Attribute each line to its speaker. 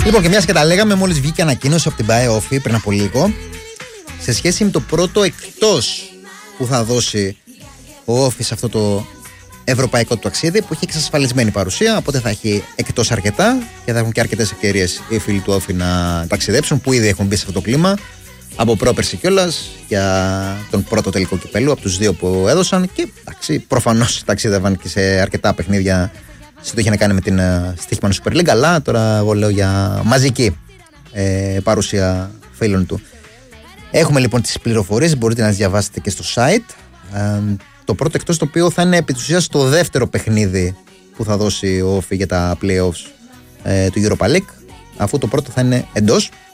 Speaker 1: Λοιπόν, και μιας και τα λέγαμε, μόλις βγήκε ανακοίνωση από την ΠΑΕ Όφη πριν από λίγο σε σχέση με το πρώτο εκτός που θα δώσει ο Όφη σε αυτό το ευρωπαϊκό του ταξίδι, που έχει εξασφαλισμένη παρουσία, οπότε θα έχει εκτός αρκετά και θα έχουν και αρκετές ευκαιρίες οι φίλοι του Όφη να ταξιδέψουν, που ήδη έχουν μπει σε αυτό το κλίμα από πρόπερση κιόλας για τον πρώτο τελικό κυπέλου από τους δύο που έδωσαν. Και εντάξει, προφανώς ταξίδευαν και σε αρκετά παιχνίδια σε το είχε να κάνει με την στοίχημα Super League, αλλά τώρα εγώ λέω για μαζική παρουσία φίλων του. Έχουμε λοιπόν τις πληροφορίες, μπορείτε να τις διαβάσετε και στο site. Το πρώτο εκτός, το οποίο θα είναι επί της ουσίας το δεύτερο παιχνίδι που θα δώσει ο Όφη για τα playoffs του Europa League, αφού το πρώτο θα είναι εντός.